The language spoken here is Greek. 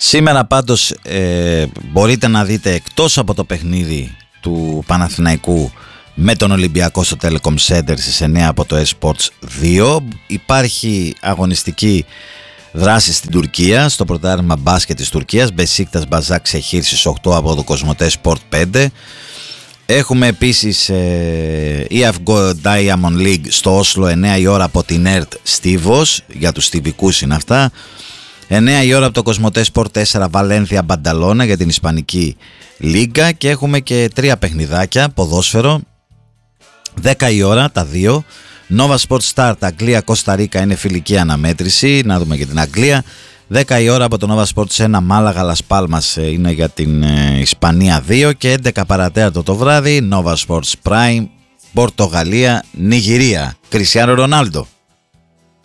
Σήμερα πάντως μπορείτε να δείτε, εκτός από το παιχνίδι του Παναθηναϊκού με τον Ολυμπιακό στο Telecom Center στις 9 από το eSports 2, υπάρχει αγωνιστική δράση στην Τουρκία, στο πρωτάθλημα μπάσκετ της Τουρκίας, Μπεσίκτας Μπαζάκ Σεχίρ στις 8 από το Κοσμοτέ Sport 5. Έχουμε επίσης EFGO Diamond League στο Όσλο 9 η ώρα από την ΕΡΤ Στίβος, για τους στιβικούς είναι αυτά. 9 η ώρα από το Κοσμοτέ Sport 4 Βαλένθια Μπανταλώνα για την Ισπανική Λίγκα. Και έχουμε και 3 παιχνιδάκια ποδόσφαιρο, 10 η ώρα τα 2. Nova Sports Start Αγγλία Κώστα Ρίκα, είναι φιλική αναμέτρηση, να δούμε και την Αγγλία. 10 η ώρα από το Nova Sports 1 Μάλαγα Λας Πάλμας είναι για την Ισπανία 2. Και 11 παρατέταρτο το βράδυ Nova Sports Prime Πορτογαλία Νιγηρία, Κριστιάνο Ρονάλντο.